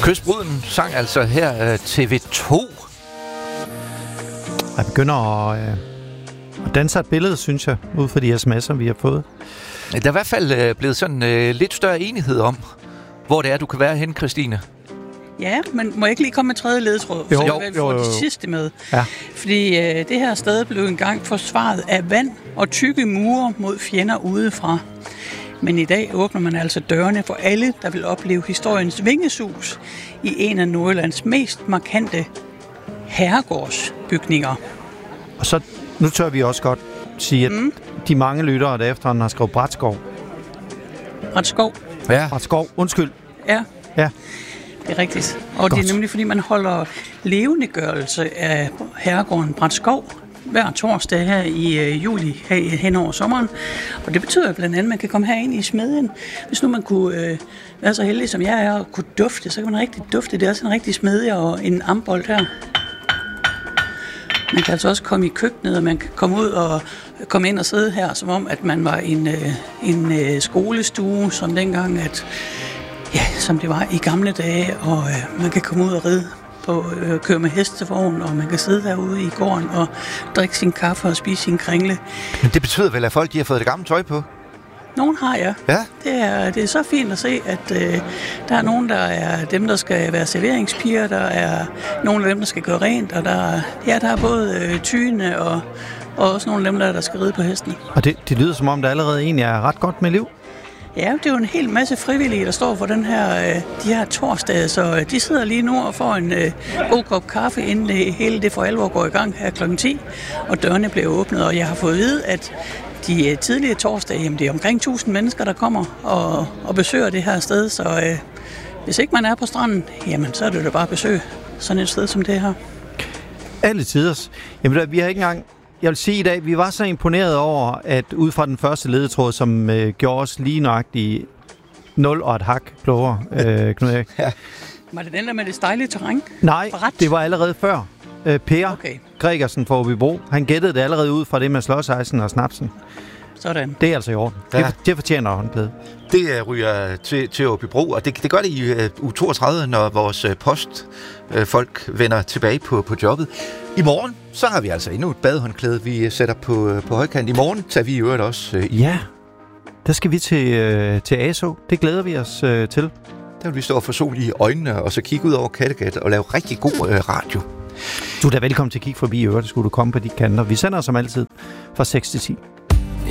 Kystbruden sang altså her TV2. Jeg begynder at danse et billede, synes jeg, ud fra de sms'er, vi har fået. Der er i hvert fald blevet sådan lidt større enighed om, hvor det er, du kan være henne, Christine. Ja, men må jeg ikke lige komme med tredje ledetråd? Jo, så vi får det sidste med. Ja. Fordi det her sted blev engang forsvaret af vand og tykke mure mod fjender udefra. Men i dag åbner man altså dørene for alle, der vil opleve historiens vingesus i en af Nordjyllands mest markante herregårdsbygninger. Og så, nu tør vi også godt sige, at de mange lyttere, der efterhånden har skrevet Bratskov. Bratskov? Ja. Bratskov, undskyld. Ja. Ja. Det er rigtigt. Og godt. Det er nemlig, fordi man holder levendegørelse af herregården Bratskov hver torsdag her i juli hen over sommeren. Og det betyder blandt andet, at man kan komme herind i smedjen. Hvis nu man kunne være så heldig, som jeg er, og kunne dufte, så kan man rigtig dufte. Det er også en rigtig smedje og en ambold her. Man kan altså også komme i køkkenet, og man kan komme ud og komme ind og sidde her, som om, at man var en skolestue, som dengang, som det var i gamle dage, og man kan komme ud og ride på køre med hestevogn, og man kan sidde derude i gården og drikke sin kaffe og spise sin kringle. Men det betyder vel, at folk de har fået det gamle tøj på? Nogen har, ja. Ja. Det er så fint at se, at der er nogen, der er dem, der skal være serveringspiger, der er nogle af dem, der skal gøre rent, og der er både tyne og også nogle af dem, der skal ride på hesten. Og det lyder som om, der allerede egentlig er ret godt med liv. Ja, det er jo en hel masse frivillige, der står for de her torsdage, så de sidder lige nu og får en god kop kaffe, inden hele det for alvor går i gang her kl. 10, og dørene bliver åbnet, og jeg har fået at vide, at de tidlige torsdage, jamen det er omkring 1000 mennesker, der kommer og besøger det her sted, så hvis ikke man er på stranden, jamen så er det jo bare at besøge sådan et sted som det her. Alle tiders. Jamen vi har ikke engang, jeg vil sige i dag, vi var så imponeret over, at ud fra den første ledetråd, som gjorde os lige nøjagtigt 0 og et hak klogere, Knud Erik. Ja. Var det den der med det stejlige terræn? Nej, det var allerede før. Per Gregersen fra Åbybro, han gættede det allerede ud fra det med slåsejsen og snapsen. Sådan. Det er altså i orden. Ja. Det fortjener håndklæde. Det ryger til Åbybro, og det gør det i uge 32, når vores postfolk vender tilbage på jobbet. I morgen, så har vi altså endnu et badehåndklæde, vi sætter på højkant. I morgen tager vi i øvrigt også Ja, der skal vi til ASO. Det glæder vi os til. Der vil vi stå og få sol i øjnene, og så kigge ud over Kattegat og lave rigtig god radio. Du er da velkommen til at kigge forbi i øvrigt, skulle du komme på de kanter. Vi sender som altid fra 6 til 10.